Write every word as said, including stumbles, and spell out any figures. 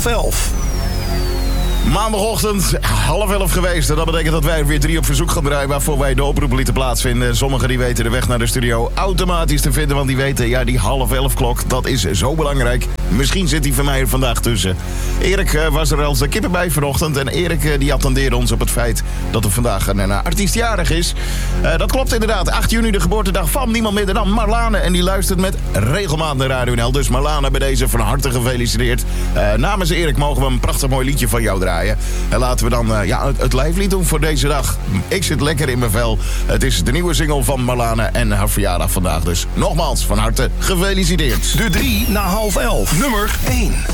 half elf. Maandagochtend, half elf geweest. En dat betekent dat wij weer drie op verzoek gaan draaien... waarvoor wij de oproep lieten plaatsvinden. Sommigen die weten de weg naar de studio automatisch te vinden... want die weten, ja, die half elf klok, dat is zo belangrijk. Misschien zit die van mij er vandaag tussen. Erik uh, was er als de kippen bij vanochtend... en Erik uh, die attendeerde ons op het feit dat er vandaag een, een artiest jarig is. Uh, dat klopt inderdaad. acht juni, de geboortedag van niemand minder dan Marlane. En die luistert met regelmaat naar Radio N L. Dus Marlane, bij deze van harte gefeliciteerd. Uh, namens Erik mogen we een prachtig mooi liedje van jou draaien. En laten we dan uh, ja, het, het lijflied doen voor deze dag. Ik zit lekker in mijn vel. Het is de nieuwe single van Marlane en haar verjaardag vandaag. Dus nogmaals, van harte gefeliciteerd. De drie na half elf. Nummer één.